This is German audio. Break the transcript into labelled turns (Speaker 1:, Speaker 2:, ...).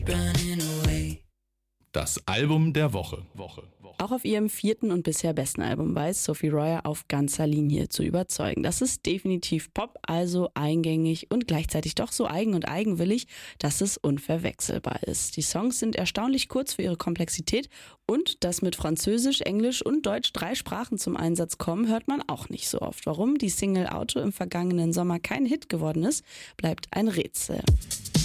Speaker 1: Das Album der Woche.
Speaker 2: Auch auf ihrem 4. und bisher besten Album weiß Sophie Royer auf ganzer Linie zu überzeugen. Das ist definitiv Pop, also eingängig und gleichzeitig doch so eigen und eigenwillig, dass es unverwechselbar ist. Die Songs sind erstaunlich kurz für ihre Komplexität und dass mit Französisch, Englisch und Deutsch 3 Sprachen zum Einsatz kommen, hört man auch nicht so oft. Warum die Single Auto im vergangenen Sommer kein Hit geworden ist, bleibt ein Rätsel.